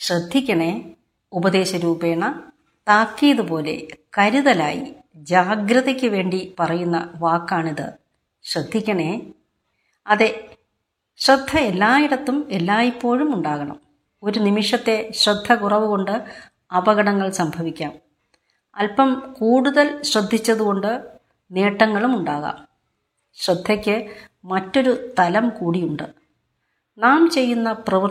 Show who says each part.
Speaker 1: ശ്രദ്ധിക്കണേ ഉപദേശരൂപേണ താക്കീത് പോലെ കരുതലായി ജാഗ്രതയ്ക്ക് വേണ്ടി പറയുന്ന വാക്കാണിത്. ശ്രദ്ധിക്കണേ. അതെ, ശ്രദ്ധ എല്ലായിടത്തും എല്ലായ്പ്പോഴും ഉണ്ടാകണം. ഒരു നിമിഷത്തെ ശ്രദ്ധ കുറവ് കൊണ്ട് അപകടങ്ങൾ സംഭവിക്കാം. അല്പം കൂടുതൽ ശ്രദ്ധിച്ചതുകൊണ്ട് നേട്ടങ്ങളും ഉണ്ടാകാം. ശ്രദ്ധയ്ക്ക് മറ്റൊരു തലം കൂടിയുണ്ട്. നാം ചെയ്യുന്ന പ്രവൃത്തി